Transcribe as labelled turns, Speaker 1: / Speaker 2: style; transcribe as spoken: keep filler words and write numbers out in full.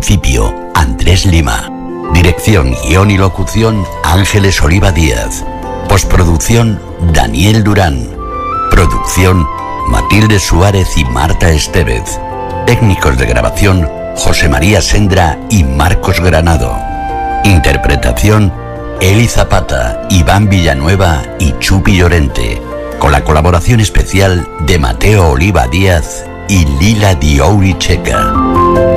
Speaker 1: principio, Andrés Lima. Dirección, guión y locución, Ángeles Oliva Díaz. Postproducción, Daniel Durán. Producción, Matilde Suárez y Marta Estevez. Técnicos de grabación, José María Sendra y Marcos Granado. Interpretación, Eli Zapata, Iván Villanueva y Chupi Llorente. Con la colaboración especial de Mateo Oliva Díaz y Lila Diouri Checa.